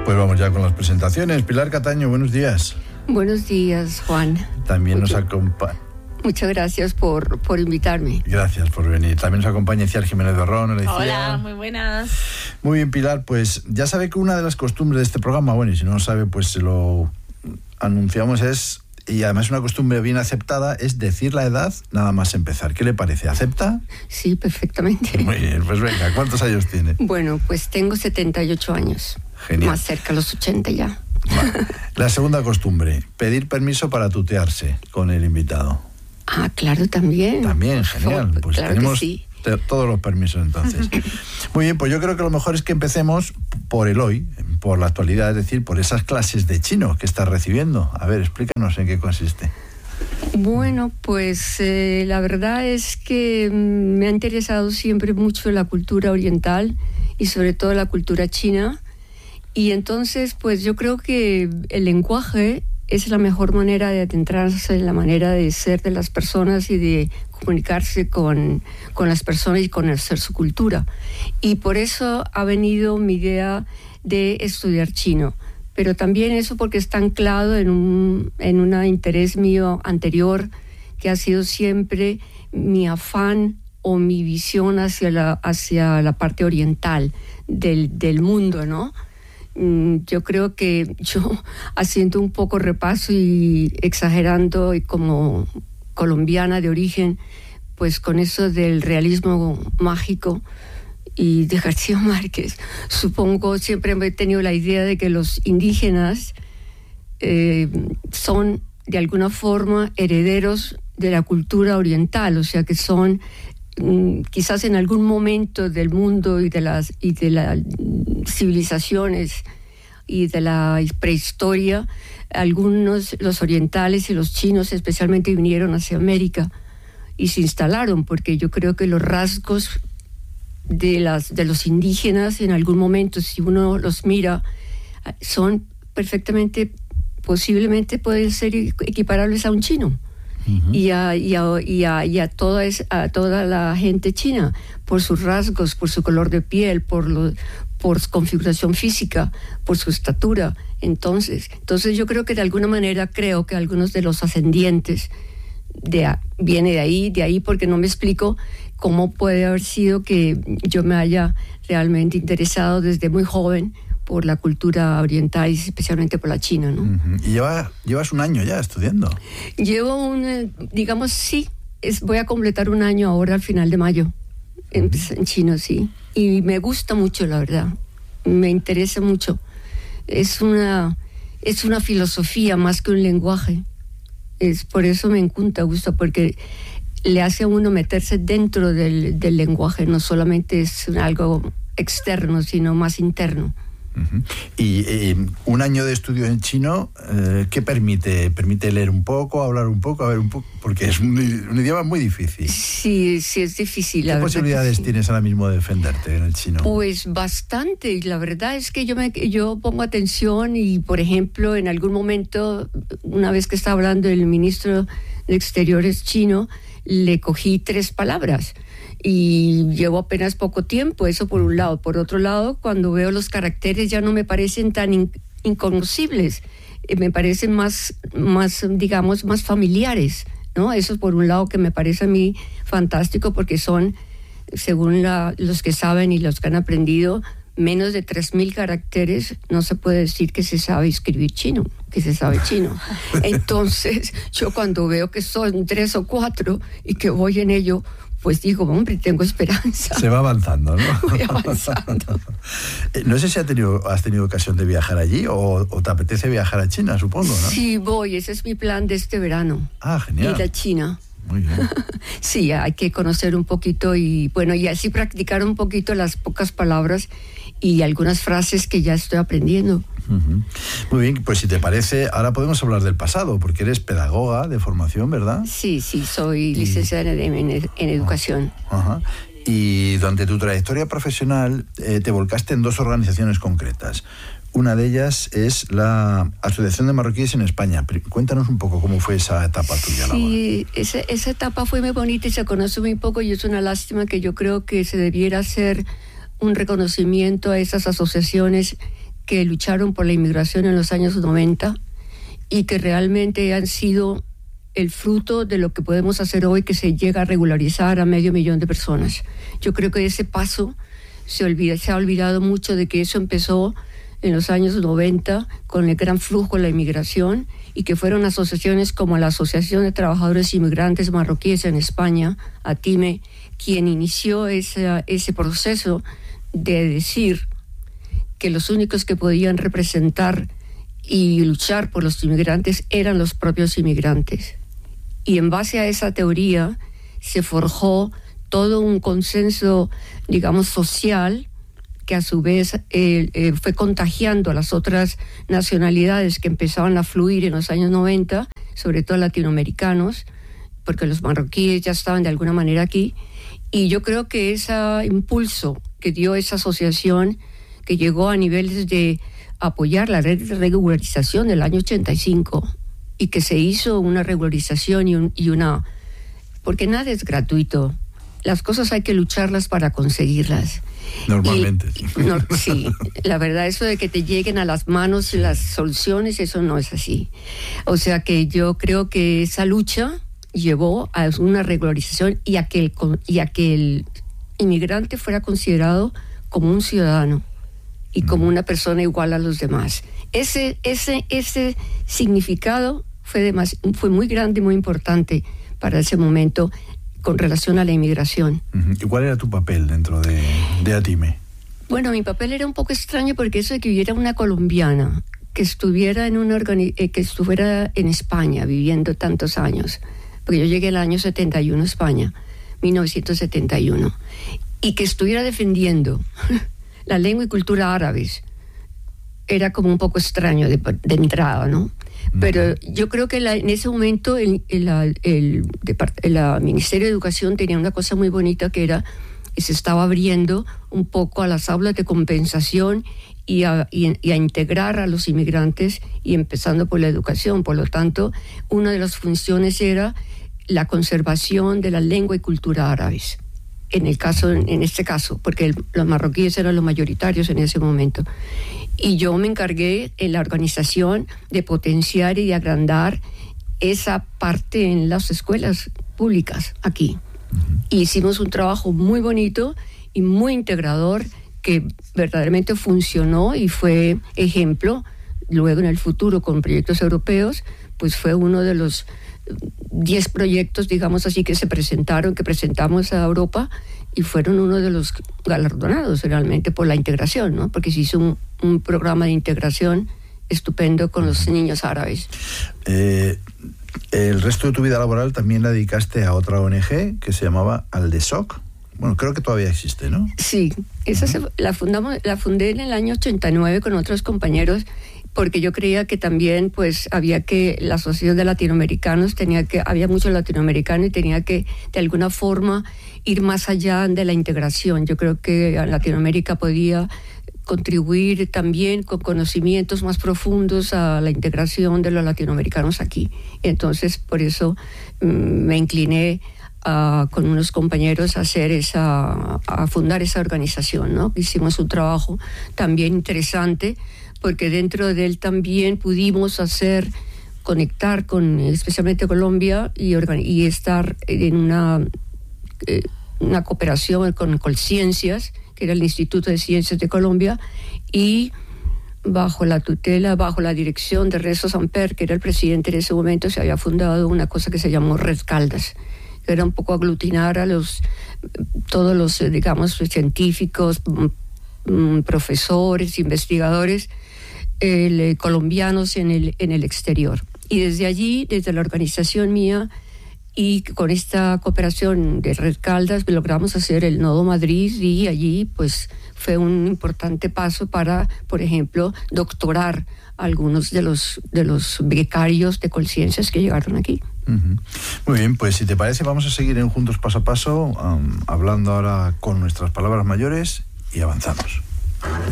Pues vamos ya con las presentaciones. Pilar Cataño, buenos días. Buenos días, Juan. También nos acompaña... Muchas gracias por invitarme. Gracias por venir. También nos acompaña Iciar Jiménez de Ron. Hola, muy buenas. Muy bien, Pilar, pues ya sabe que una de las costumbres de este programa, bueno, y si no lo sabe, pues se lo anunciamos, y además una costumbre bien aceptada, es decir la edad nada más empezar. ¿Qué le parece? ¿Acepta? Sí, perfectamente. Muy bien, pues venga, ¿cuántos años tiene? Bueno, pues tengo 78 años. Genial. Más cerca a los 80 ya. Vale. La segunda costumbre, pedir permiso para tutearse con el invitado. Ah, claro, también. También, genial. Pues claro, tenemos sí. Todos los permisos entonces. Muy bien, pues yo creo que lo mejor es que empecemos por el hoy, por la actualidad, es decir, por esas clases de chino que estás recibiendo. A ver, explícanos en qué consiste. Bueno, pues la verdad es que me ha interesado siempre mucho la cultura oriental y sobre todo la cultura china. Y entonces, pues yo creo que el lenguaje es la mejor manera de adentrarse en la manera de ser de las personas y de comunicarse con las personas y conocer su cultura. Y por eso ha venido mi idea de estudiar chino. Pero también eso porque está anclado en un interés mío anterior, que ha sido siempre mi afán o mi visión hacia la parte oriental del mundo, ¿no? Yo creo que yo, haciendo un poco repaso y exagerando y como colombiana de origen, pues con eso del realismo mágico y de García Márquez, supongo siempre he tenido la idea de que los indígenas son de alguna forma herederos de la cultura oriental, o sea que son quizás en algún momento del mundo y de las civilizaciones y de la prehistoria, algunos, los orientales y los chinos especialmente, vinieron hacia América y se instalaron, porque yo creo que los rasgos de los indígenas en algún momento, si uno los mira, son perfectamente, posiblemente pueden ser equiparables a un chino. Uh-huh. y a toda la gente china, por sus rasgos, por su color de piel, por su configuración física, por su estatura. Entonces yo creo que de alguna manera creo que algunos de los ascendientes viene de ahí, porque no me explico cómo puede haber sido que yo me haya realmente interesado desde muy joven por la cultura oriental y especialmente por la china, ¿no? Uh-huh. ¿Y llevas un año ya estudiando? Llevo voy a completar un año ahora al final de mayo, en chino, sí. Y me gusta mucho, la verdad. Me interesa mucho. Es una filosofía más que un lenguaje. Por eso me gusta, porque le hace a uno meterse dentro del lenguaje. No solamente es algo externo, sino más interno. Uh-huh. Y un año de estudio en chino, ¿qué permite? ¿Permite leer un poco, hablar un poco, ver un poco? Porque es un idioma muy difícil. Sí, es difícil. ¿Qué posibilidades tienes ahora mismo de defenderte en el chino? Pues bastante, y la verdad es que yo pongo atención y, por ejemplo, en algún momento, una vez que estaba hablando el ministro de Exteriores chino, le cogí 3 palabras. Y llevo apenas poco tiempo, eso por un lado. Por otro lado, cuando veo los caracteres ya no me parecen tan inconocibles, me parecen más familiares, ¿no? Eso por un lado, que me parece a mí fantástico, porque son, según los que saben y los que han aprendido, menos de 3,000 caracteres. No se puede decir que se sabe escribir chino, que se sabe chino. Entonces, yo cuando veo que son 3 o 4 y que voy en ello, pues digo, hombre, tengo esperanza. Se va avanzando, ¿no? Voy avanzando. No sé si has tenido ocasión de viajar allí o te apetece viajar a China, supongo, ¿no? Sí, voy. Ese es mi plan de este verano. Ah, genial. Ir a China. Muy bien. Sí, hay que conocer un poquito y así practicar un poquito las pocas palabras y algunas frases que ya estoy aprendiendo. Uh-huh. Muy bien, pues si te parece, ahora podemos hablar del pasado, porque eres pedagoga de formación, ¿verdad? Sí, soy licenciada en educación. Uh-huh. Y durante tu trayectoria profesional te volcaste en 2 organizaciones concretas. Una de ellas es la Asociación de Marroquíes en España. Cuéntanos un poco cómo fue esa etapa tuya. Sí, esa etapa fue muy bonita y se conoce muy poco, y es una lástima que yo creo que se debiera hacer un reconocimiento a esas asociaciones que lucharon por la inmigración en los años 90 y que realmente han sido el fruto de lo que podemos hacer hoy, que se llega a regularizar a 500,000 de personas. Yo creo que ese paso se ha olvidado mucho de que eso empezó en los años 90 con el gran flujo de la inmigración, y que fueron asociaciones como la Asociación de Trabajadores Inmigrantes Marroquíes en España, ATIME, quien inició ese proceso de decir que los únicos que podían representar y luchar por los inmigrantes eran los propios inmigrantes. Y en base a esa teoría se forjó todo un consenso, digamos, social, que a su vez fue contagiando a las otras nacionalidades que empezaban a fluir en los años 90, sobre todo latinoamericanos, porque los marroquíes ya estaban de alguna manera aquí. Y yo creo que ese impulso que dio esa asociación, que llegó a niveles de apoyar la red de regularización del año 85, y que se hizo una regularización porque nada es gratuito. Las cosas hay que lucharlas para conseguirlas. Normalmente. Sí, la verdad, eso de que te lleguen a las manos las soluciones, eso no es así. O sea que yo creo que esa lucha llevó a una regularización y a que el inmigrante fuera considerado como un ciudadano y como una persona igual a los demás. Ese significado fue muy grande y muy importante para ese momento con relación a la inmigración. ¿Y cuál era tu papel dentro de ATIME? Bueno, mi papel era un poco extraño, porque eso de que hubiera una colombiana que estuviera en España viviendo tantos años, porque yo llegué el año 71 a España, 1971, y que estuviera defendiendo la lengua y cultura árabes, era como un poco extraño de entrada, ¿no? Pero yo creo que en ese momento el Ministerio de Educación tenía una cosa muy bonita, que era que se estaba abriendo un poco a las aulas de compensación y a integrar a los inmigrantes, y empezando por la educación. Por lo tanto, una de las funciones era la conservación de la lengua y cultura árabes, en este caso, porque los marroquíes eran los mayoritarios en ese momento. Y yo me encargué en la organización de potenciar y de agrandar esa parte en las escuelas públicas aquí. Y hicimos un trabajo muy bonito y muy integrador, que verdaderamente funcionó y fue ejemplo. Luego, en el futuro, con proyectos europeos, pues fue uno de los 10 proyectos, digamos así, que presentamos a Europa, y fueron uno de los galardonados realmente por la integración, ¿no? Porque se hizo un programa de integración estupendo con los niños árabes. El resto de tu vida laboral también la dedicaste a otra ONG que se llamaba Aldesoc. Bueno, creo que todavía existe, ¿no? Sí, esa la fundé en el año 89 con otros compañeros, porque yo creía que también pues la Asociación de Latinoamericanos había mucho latinoamericano, y tenía que de alguna forma ir más allá de la integración. Yo creo que Latinoamérica podía contribuir también con conocimientos más profundos a la integración de los latinoamericanos aquí. Entonces, por eso me incliné con unos compañeros a fundar esa organización, ¿no? Hicimos un trabajo también interesante, porque dentro de él también pudimos conectar especialmente Colombia, y estar en una cooperación con Colciencias, que era el Instituto de Ciencias de Colombia, y bajo la dirección de Rezo Samper, que era el presidente en ese momento, se había fundado una cosa que se llamó Red Caldas, que era un poco aglutinar a todos los, digamos, científicos, profesores, investigadores colombianos en el exterior. Y desde allí, desde la organización mía, y con esta cooperación de Red Caldas, logramos hacer el Nodo Madrid, y allí pues fue un importante paso para, por ejemplo, doctorar a algunos de los becarios de Colciencias que llegaron aquí. Muy bien, pues si te parece vamos a seguir en Juntos Paso a Paso, hablando ahora con nuestras palabras mayores, y avanzamos.